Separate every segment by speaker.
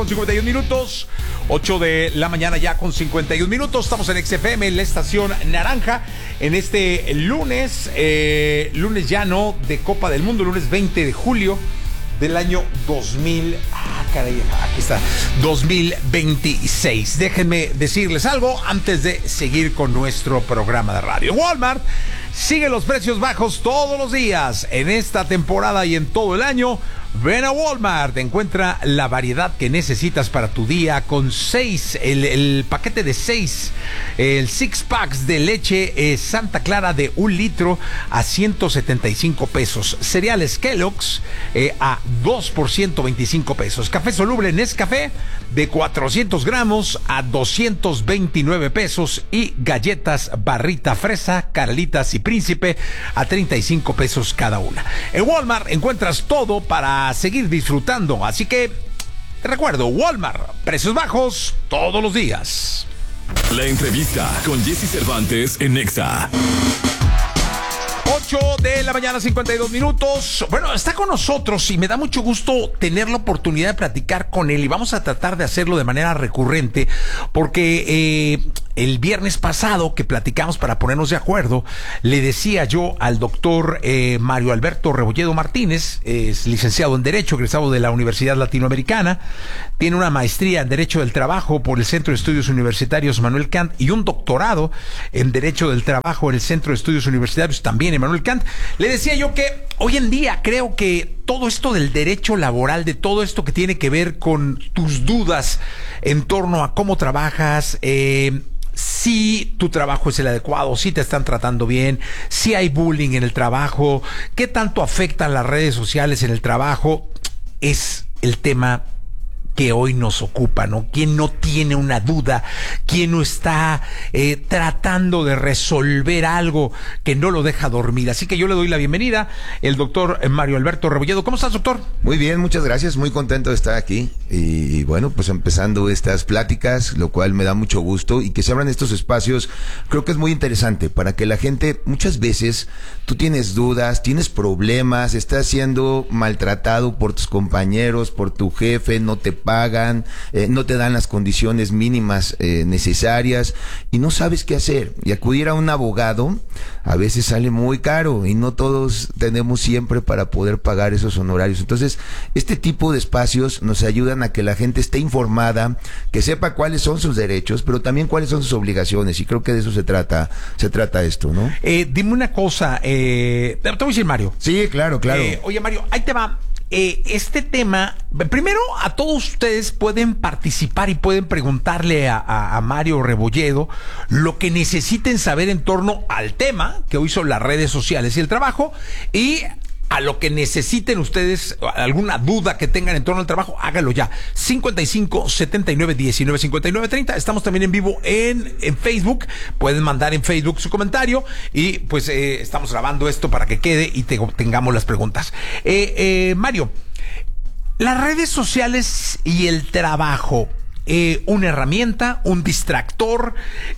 Speaker 1: Con 51 minutos, 8 de la mañana ya con 51 minutos. Estamos en XFM, en la estación naranja, en este lunes, lunes ya no de Copa del Mundo, lunes 20 de julio del año 2000. Caray, aquí está, 2026. Déjenme decirles algo antes de seguir con nuestro programa de radio. Walmart sigue los precios bajos todos los días en esta temporada y en todo el año. Ven a Walmart, encuentra la variedad que necesitas para tu día con 6, el paquete de 6, el 6 packs de leche Santa Clara de 1 litro a 175 pesos. Cereales Kellogg's a 2 por 125 pesos. Café soluble Nescafé de 400 gramos a 229 pesos. Y galletas Barrita Fresa, Carlitas y Príncipe a 35 pesos cada una. En Walmart encuentras todo para seguir disfrutando, así que te recuerdo, Walmart, precios bajos todos los días.
Speaker 2: La entrevista con Jesse Cervantes en Nexa.
Speaker 1: 8 de la mañana, 52 minutos. Bueno, está con nosotros y me da mucho gusto tener la oportunidad de platicar con él y vamos a tratar de hacerlo de manera recurrente porque el viernes pasado que platicamos para ponernos de acuerdo, le decía yo al doctor Mario Alberto Rebolledo Martínez, es licenciado en Derecho, egresado de la Universidad Latinoamericana, tiene una maestría en Derecho del Trabajo por el Centro de Estudios Universitarios Manuel Kant y un doctorado en Derecho del Trabajo en el Centro de Estudios Universitarios también en Manuel Kant. Le decía yo que hoy en día creo que todo esto del derecho laboral, de todo esto que tiene que ver con tus dudas en torno a cómo trabajas, si tu trabajo es el adecuado, si te están tratando bien, si hay bullying en el trabajo, qué tanto afectan las redes sociales en el trabajo, es el tema que hoy nos ocupa, ¿no? ¿Quién no tiene una duda? ¿Quién no está tratando de resolver algo que no lo deja dormir? Así que yo le doy la bienvenida, el doctor Mario Alberto Rebolledo. ¿Cómo estás, doctor?
Speaker 3: Muy bien, muchas gracias, muy contento de estar aquí y bueno, pues empezando estas pláticas, lo cual me da mucho gusto y que se abran estos espacios, creo que es muy interesante para que la gente, muchas veces tú tienes dudas, tienes problemas, estás siendo maltratado por tus compañeros, por tu jefe, no te pagan, no te dan las condiciones mínimas necesarias y no sabes qué hacer. Y acudir a un abogado a veces sale muy caro y no todos tenemos siempre para poder pagar esos honorarios. Entonces, este tipo de espacios nos ayudan a que la gente esté informada, que sepa cuáles son sus derechos, pero también cuáles son sus obligaciones. Y creo que de eso se trata esto, ¿no?
Speaker 1: Dime una cosa, te voy a decir, Mario.
Speaker 3: Sí, claro.
Speaker 1: Oye, Mario, ahí te va. Este tema, primero a todos ustedes pueden participar y pueden preguntarle a Mario Rebolledo lo que necesiten saber en torno al tema que hoy son las redes sociales y el trabajo, y a lo que necesiten ustedes, alguna duda que tengan en torno al trabajo, hágalo ya. 55 79 19 59 30. Estamos también en vivo en Facebook. Pueden mandar en Facebook su comentario y pues estamos grabando esto para que quede y tengamos las preguntas. Mario, las redes sociales y el trabajo, una herramienta, un distractor,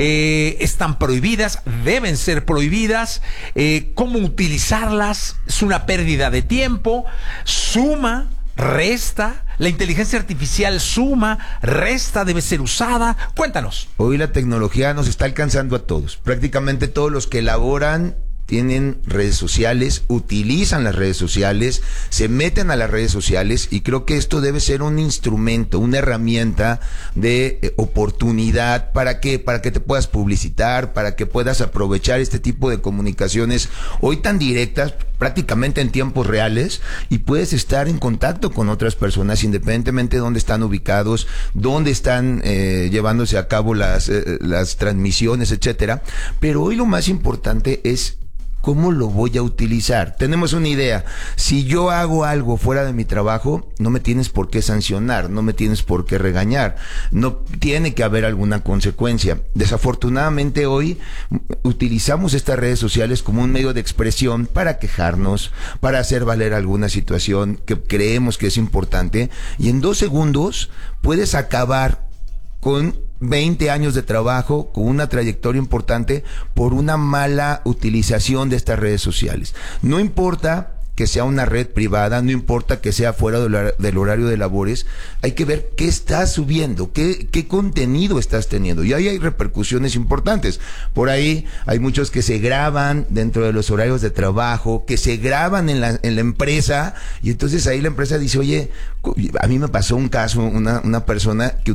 Speaker 1: están prohibidas, deben ser prohibidas, cómo utilizarlas, es una pérdida de tiempo, suma, resta, la inteligencia artificial suma, resta, debe ser usada, cuéntanos.
Speaker 3: Hoy la tecnología nos está alcanzando a todos, prácticamente todos los que elaboran tienen redes sociales, utilizan las redes sociales, se meten a las redes sociales y creo que esto debe ser un instrumento, una herramienta de oportunidad para que te puedas publicitar, para que puedas aprovechar este tipo de comunicaciones hoy tan directas, prácticamente en tiempos reales, y puedes estar en contacto con otras personas independientemente de dónde están ubicados, dónde están llevándose a cabo las transmisiones, etcétera. Pero hoy lo más importante es ¿cómo lo voy a utilizar? Tenemos una idea. Si yo hago algo fuera de mi trabajo, no me tienes por qué sancionar, no me tienes por qué regañar, no tiene que haber alguna consecuencia. Desafortunadamente hoy utilizamos estas redes sociales como un medio de expresión para quejarnos, para hacer valer alguna situación que creemos que es importante, y en 2 segundos puedes acabar con 20 años de trabajo, con una trayectoria importante, por una mala utilización de estas redes sociales. No importa que sea una red privada, no importa que sea fuera del horario de labores, hay que ver qué estás subiendo, qué contenido estás teniendo. Y ahí hay repercusiones importantes. Por ahí hay muchos que se graban dentro de los horarios de trabajo, que se graban en la empresa, y entonces ahí la empresa dice, oye, a mí me pasó un caso, una persona que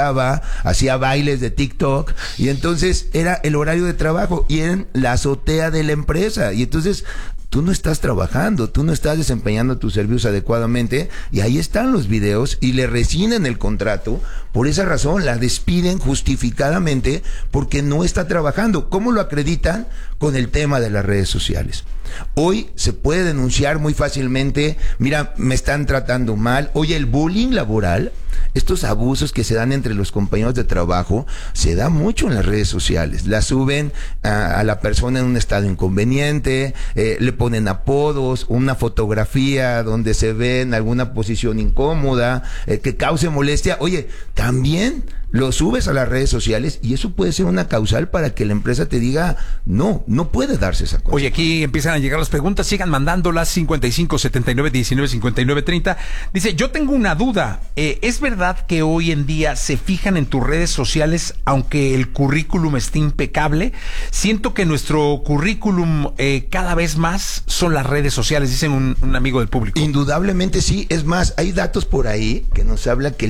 Speaker 3: hacía bailes de TikTok, y entonces era el horario de trabajo, y en la azotea de la empresa, y entonces tú no estás trabajando, tú no estás desempeñando tus servicios adecuadamente, y ahí están los videos y le rescinden el contrato. Por esa razón la despiden justificadamente porque no está trabajando. ¿Cómo lo acreditan? Con el tema de las redes sociales. Hoy se puede denunciar muy fácilmente, mira, me están tratando mal. Oye, el bullying laboral, estos abusos que se dan entre los compañeros de trabajo, se da mucho en las redes sociales. La suben a la persona en un estado inconveniente, le ponen apodos, una fotografía donde se ve en alguna posición incómoda, que cause molestia. Oye, también lo subes a las redes sociales y eso puede ser una causal para que la empresa te diga, no puede darse esa cosa.
Speaker 1: Oye, aquí empiezan a llegar las preguntas, sigan mandándolas, 55 79 19 59 30. Dice, yo tengo una duda, ¿es verdad que hoy en día se fijan en tus redes sociales aunque el currículum esté impecable? Siento que nuestro currículum cada vez más son las redes sociales, dicen un amigo del público.
Speaker 3: Indudablemente sí, es más, hay datos por ahí que nos habla que el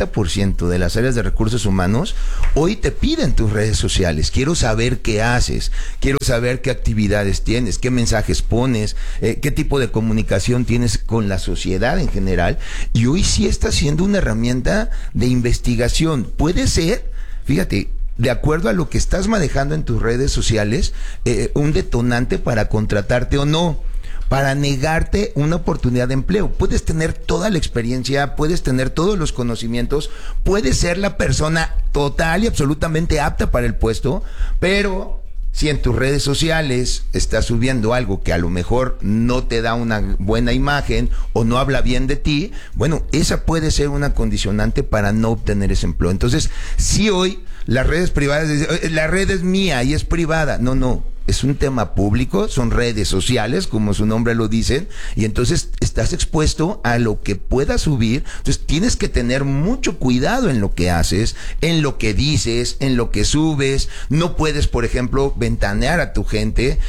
Speaker 3: 90% de las áreas de recursos humanos hoy te piden tus redes sociales. Quiero saber qué haces, quiero saber qué actividades tienes, qué mensajes pones, qué tipo de comunicación tienes con la sociedad en general. Y hoy sí está siendo una herramienta de investigación. Puede ser, fíjate, de acuerdo a lo que estás manejando en tus redes sociales, un detonante para contratarte o no, para negarte una oportunidad de empleo. Puedes tener toda la experiencia, puedes tener todos los conocimientos, puedes ser la persona total y absolutamente apta para el puesto, pero si en tus redes sociales estás subiendo algo que a lo mejor no te da una buena imagen o no habla bien de ti, bueno, esa puede ser una condicionante para no obtener ese empleo. Entonces, si hoy las redes privadas, la red es mía y es privada, no. Es un tema público, son redes sociales, como su nombre lo dice, y entonces estás expuesto a lo que puedas subir. Entonces tienes que tener mucho cuidado en lo que haces, en lo que dices, en lo que subes. No puedes, por ejemplo, ventanear a tu gente,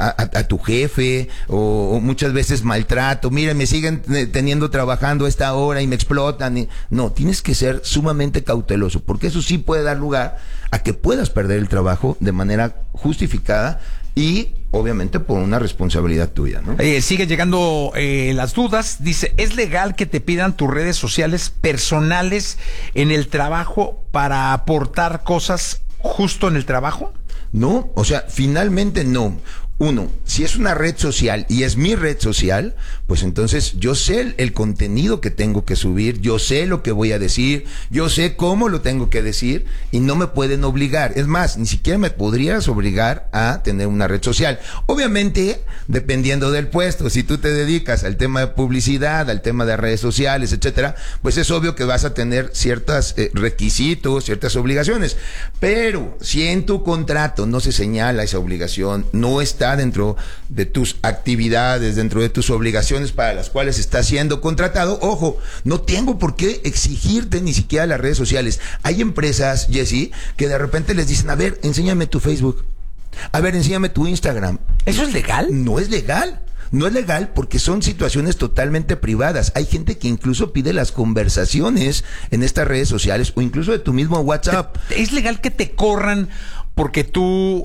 Speaker 3: a tu jefe, o muchas veces maltrato. Mira, me siguen teniendo trabajando a esta hora y me explotan. No, tienes que ser sumamente cauteloso, porque eso sí puede dar lugar a que puedas perder el trabajo de manera justificada y obviamente por una responsabilidad tuya, ¿no?
Speaker 1: Siguen llegando las dudas. Dice, ¿es legal que te pidan tus redes sociales personales en el trabajo para aportar cosas justo en el trabajo?
Speaker 3: No, o sea, finalmente no. Uno, si es una red social y es mi red social, pues entonces yo sé el contenido que tengo que subir, yo sé lo que voy a decir, yo sé cómo lo tengo que decir y no me pueden obligar. Es más, ni siquiera me podrías obligar a tener una red social. Obviamente, dependiendo del puesto, si tú te dedicas al tema de publicidad, al tema de redes sociales, etcétera, pues es obvio que vas a tener ciertos requisitos, ciertas obligaciones. Pero si en tu contrato no se señala esa obligación, no está dentro de tus actividades, dentro de tus obligaciones para las cuales estás siendo contratado, ojo, no tengo por qué exigirte ni siquiera las redes sociales. Hay empresas, Jessy, que de repente les dicen, a ver, enséñame tu Facebook, a ver, enséñame tu Instagram.
Speaker 1: ¿Eso es legal?
Speaker 3: No es legal. No es legal porque son situaciones totalmente privadas. Hay gente que incluso pide las conversaciones en estas redes sociales o incluso de tu mismo WhatsApp.
Speaker 1: ¿Es legal que te corran porque tú...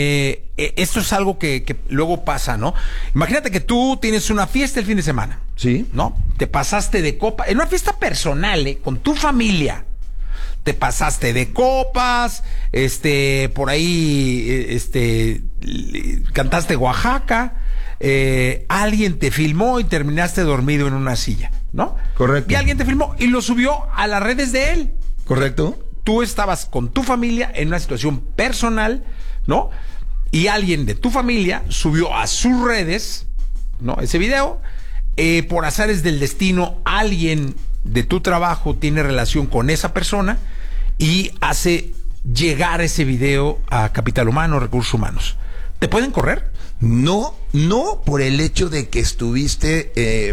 Speaker 1: esto es algo que luego pasa, ¿no? Imagínate que tú tienes una fiesta el fin de semana.
Speaker 3: Sí.
Speaker 1: ¿No? Te pasaste de copa. En una fiesta personal, con tu familia. Te pasaste de copas, por ahí, cantaste Oaxaca, alguien te filmó y terminaste dormido en una silla, ¿no?
Speaker 3: Correcto.
Speaker 1: Y alguien te filmó y lo subió a las redes de él.
Speaker 3: Correcto.
Speaker 1: Tú estabas con tu familia en una situación personal, ¿no? Y alguien de tu familia subió a sus redes, ¿no? Ese video. Por azares del destino, alguien de tu trabajo tiene relación con esa persona y hace llegar ese video a Capital Humano, Recursos Humanos. ¿Te pueden correr?
Speaker 3: No, no por el hecho de que estuviste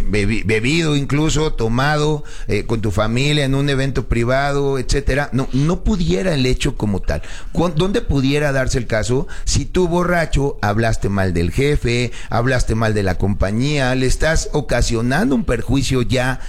Speaker 3: bebido, incluso tomado con tu familia en un evento privado, etcétera. No pudiera el hecho como tal. ¿Dónde pudiera darse el caso? Si tú borracho hablaste mal del jefe, hablaste mal de la compañía, le estás ocasionando un perjuicio ya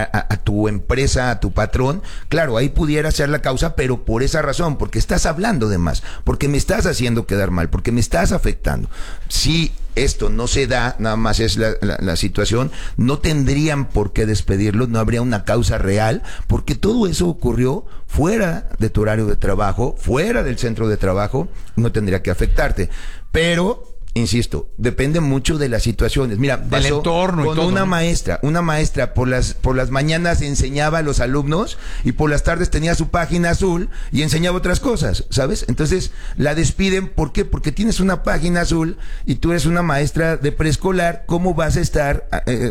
Speaker 3: a tu empresa, a tu patrón, claro, ahí pudiera ser la causa, pero por esa razón, porque estás hablando de más, porque me estás haciendo quedar mal, porque me estás afectando. Si esto no se da, nada más es la situación, no tendrían por qué despedirlo, no habría una causa real, porque todo eso ocurrió fuera de tu horario de trabajo, fuera del centro de trabajo, no tendría que afectarte. Pero insisto, depende mucho de las situaciones. Mira,
Speaker 1: del entorno
Speaker 3: con
Speaker 1: y todo,
Speaker 3: una maestra por las mañanas enseñaba a los alumnos y por las tardes tenía su página azul y enseñaba otras cosas, ¿sabes? Entonces la despiden, ¿por qué? Porque tienes una página azul y tú eres una maestra de preescolar, ¿cómo vas a estar?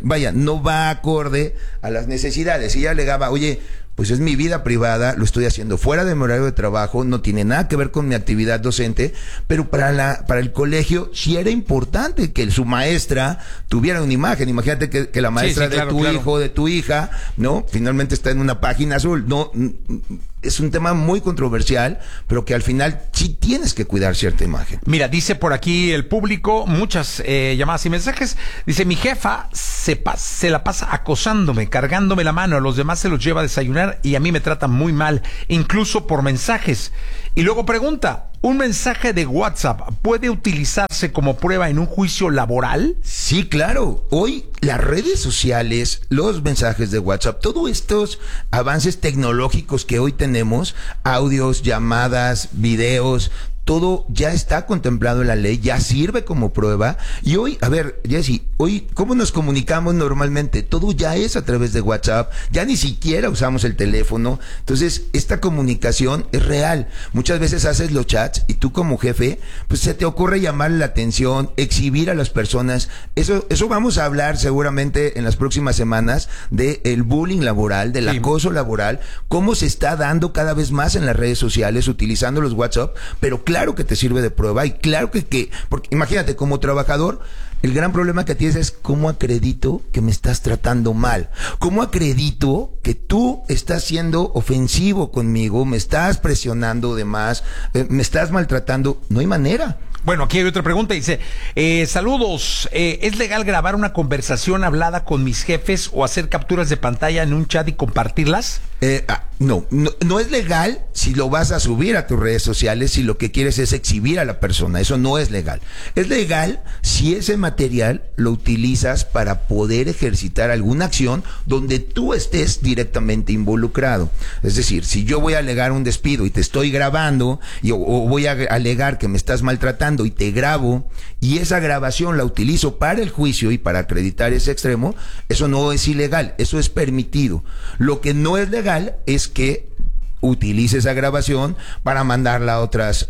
Speaker 3: No va acorde a las necesidades. Y ella alegaba, oye, pues es mi vida privada, lo estoy haciendo fuera de mi horario de trabajo, no tiene nada que ver con mi actividad docente, pero para el colegio sí era importante que su maestra tuviera una imagen. Imagínate que la maestra de tu hijo, de tu hija, ¿no? Finalmente está en una página azul. No, es un tema muy controversial, pero que al final sí tienes que cuidar cierta imagen.
Speaker 1: Mira, dice por aquí el público, muchas llamadas y mensajes. Dice, mi jefa se la pasa acosándome, cargándome la mano, a los demás se los lleva a desayunar y a mí me trata muy mal, incluso por mensajes. Y luego pregunta, ¿un mensaje de WhatsApp puede utilizarse como prueba en un juicio laboral?
Speaker 3: Sí, claro. Hoy las redes sociales, los mensajes de WhatsApp, todos estos avances tecnológicos que hoy tenemos, audios, llamadas, videos, todo ya está contemplado en la ley, ya sirve como prueba. Y hoy, a ver, Jessy, hoy, ¿cómo nos comunicamos normalmente? Todo ya es a través de WhatsApp, ya ni siquiera usamos el teléfono. Entonces, esta comunicación es real. Muchas veces haces los chats y tú como jefe, pues se te ocurre llamar la atención, exhibir a las personas. Eso vamos a hablar seguramente en las próximas semanas del bullying laboral, del acoso laboral, cómo se está dando cada vez más en las redes sociales utilizando los WhatsApp, pero claro que te sirve de prueba y claro que porque imagínate, como trabajador, el gran problema que tienes es cómo acredito que me estás tratando mal, cómo acredito que tú estás siendo ofensivo conmigo, me estás presionando de más, me estás maltratando. No hay manera.
Speaker 1: Bueno, aquí hay otra pregunta, dice, saludos, ¿es legal grabar una conversación hablada con mis jefes o hacer capturas de pantalla en un chat y compartirlas?
Speaker 3: No es legal si lo vas a subir a tus redes sociales, si lo que quieres es exhibir a la persona. Eso no es legal. Es legal si ese material lo utilizas para poder ejercitar alguna acción donde tú estés directamente involucrado. Es decir, si yo voy a alegar un despido y te estoy grabando o voy a alegar que me estás maltratando y te grabo y esa grabación la utilizo para el juicio y para acreditar ese extremo, eso no es ilegal, eso es permitido. Lo que no es legal es que utilice esa grabación para mandarla a otras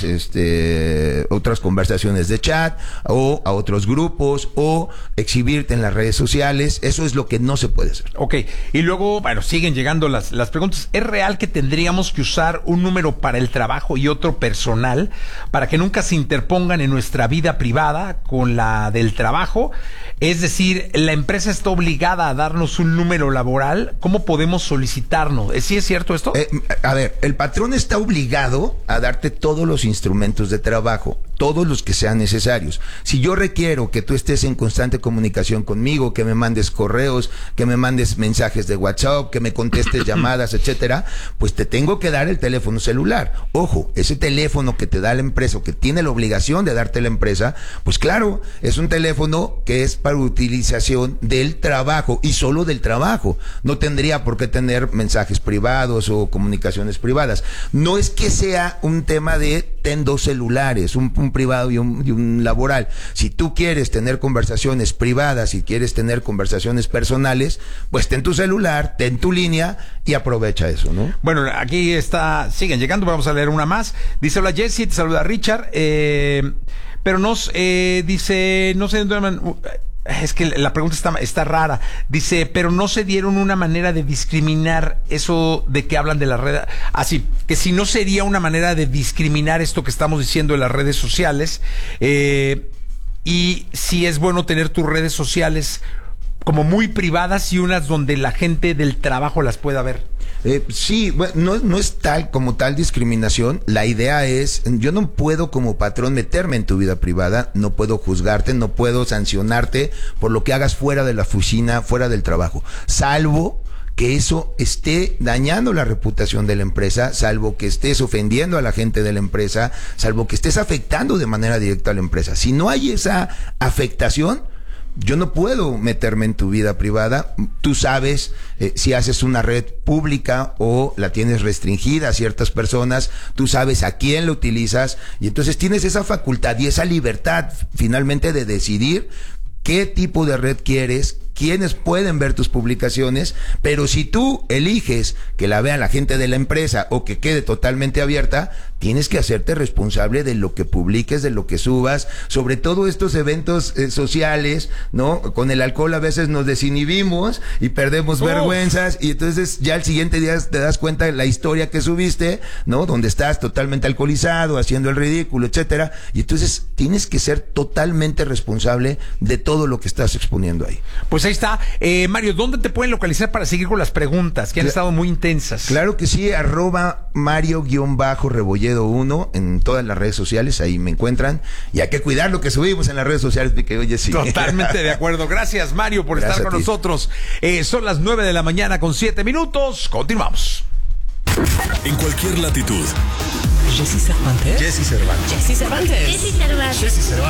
Speaker 3: conversaciones de chat o a otros grupos o exhibirte en las redes sociales. Eso es lo que no se puede hacer.
Speaker 1: Ok, y luego, bueno, siguen llegando las preguntas. ¿Es real que tendríamos que usar un número para el trabajo y otro personal para que nunca se interpongan en nuestra vida privada con la del trabajo? Es decir, ¿la empresa está obligada a darnos un número laboral? ¿Cómo podemos solicitarnos? ¿Sí es cierto esto?
Speaker 3: A ver, el patrón está obligado a darte todos los instrumentos de trabajo, todos los que sean necesarios. Si yo requiero que tú estés en constante comunicación conmigo, que me mandes correos, que me mandes mensajes de WhatsApp, que me contestes llamadas, etcétera, pues te tengo que dar el teléfono celular. Ojo, ese teléfono que te da la empresa o que tiene la obligación de darte la empresa, pues claro, es un teléfono que es para utilización del trabajo y solo del trabajo. No tendría por qué tener mensajes privados o comunicaciones privadas. No es que sea un tema de ten dos celulares, un privado y un laboral. Si tú quieres tener conversaciones privadas y quieres tener conversaciones personales, pues ten tu celular, ten tu línea y aprovecha eso, ¿no?
Speaker 1: Bueno, aquí siguen llegando, vamos a leer una más. Dice, hola Jessy, te saluda Richard, pero dice, no sé, es que la pregunta está rara. Dice, pero no se dieron una manera de discriminar eso de que hablan de la red. Así, que si no sería una manera de discriminar esto que estamos diciendo en las redes sociales, y si es bueno tener tus redes sociales como muy privadas y unas donde la gente del trabajo las pueda ver.
Speaker 3: Sí, bueno, no es tal como tal discriminación. La idea es, yo no puedo como patrón meterme en tu vida privada, no puedo juzgarte, no puedo sancionarte por lo que hagas fuera de la oficina, fuera del trabajo, salvo que eso esté dañando la reputación de la empresa, salvo que estés ofendiendo a la gente de la empresa, salvo que estés afectando de manera directa a la empresa. Si no hay esa afectación, yo no puedo meterme en tu vida privada. Tú sabes si haces una red pública o la tienes restringida a ciertas personas, tú sabes a quién la utilizas y entonces tienes esa facultad y esa libertad finalmente de decidir qué tipo de red quieres, quiénes pueden ver tus publicaciones, pero si tú eliges que la vea la gente de la empresa o que quede totalmente abierta, tienes que hacerte responsable de lo que publiques, de lo que subas, sobre todo estos eventos sociales, ¿no? Con el alcohol a veces nos desinhibimos y perdemos vergüenzas y entonces ya el siguiente día te das cuenta de la historia que subiste, ¿no? Donde estás totalmente alcoholizado, haciendo el ridículo, etcétera, y entonces tienes que ser totalmente responsable de todo lo que estás exponiendo ahí.
Speaker 1: Pues ahí está. Mario, ¿dónde te pueden localizar para seguir con las preguntas que han estado muy intensas?
Speaker 3: Claro que sí, @Mario_Rebolledo 1 en todas las redes sociales, ahí me encuentran. Y hay que cuidar lo que subimos en las redes sociales, que oye, sí.
Speaker 1: Totalmente de acuerdo. Gracias, Mario, por estar con nosotros. Son las 9 de la mañana con 7 minutos. Continuamos.
Speaker 2: En cualquier latitud.
Speaker 4: Jessy Cervantes.
Speaker 2: Jessy Cervantes.
Speaker 4: Jessy Cervantes.
Speaker 5: Jessy Cervantes.
Speaker 2: Jessy Cervantes.